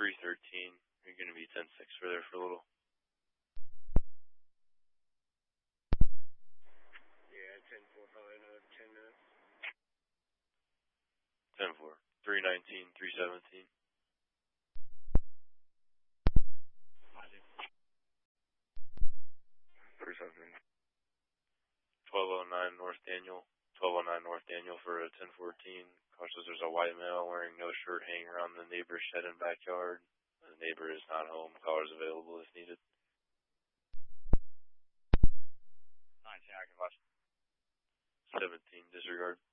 313. You're going to be 10-6 for there for a little. Yeah, 10-4, probably another 10 minutes. 10-4. 319, 317. 317. 1209 North Daniel. 1209 North Daniel for a 1014. Cautious there's a white male wearing no shirt hanging around the neighbor's shed and backyard. The neighbor is not home. Callers available if needed. 19, I can watch. 17, disregard.